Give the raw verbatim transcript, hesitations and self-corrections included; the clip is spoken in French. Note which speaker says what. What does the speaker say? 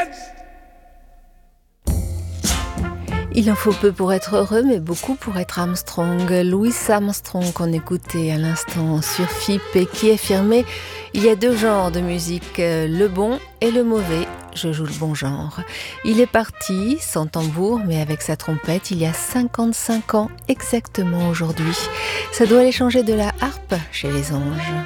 Speaker 1: Il en faut peu pour être heureux, mais beaucoup pour être Armstrong. Louis Armstrong qu'on écoutait à l'instant sur F I P et qui affirmait « Il y a deux genres de musique, le bon et le mauvais. Je joue le bon genre ». Il est parti, sans tambour, mais avec sa trompette, il y a cinquante-cinq ans exactement aujourd'hui. Ça doit aller changer de la harpe chez les anges.